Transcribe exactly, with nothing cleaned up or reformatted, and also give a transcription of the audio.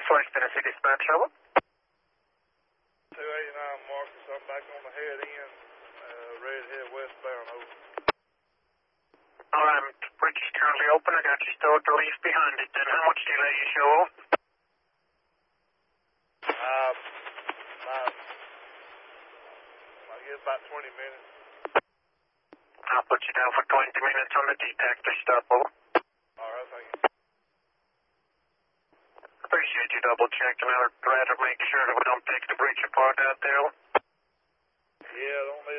West Tennessee Dispatch level. two eighty-nine Marcus, I'm back on the head end, uh, ready to head westbound, over. Alright, bridge is currently open. I got you stowed to leave behind it. Then how much delay you show? Uh, about, I guess about twenty minutes. I'll put you down for twenty minutes on the detector stop, over. Alright, thank you. Appreciate you double checking. I'd rather make sure that we don't take the bridge apart out there. Yeah, don't need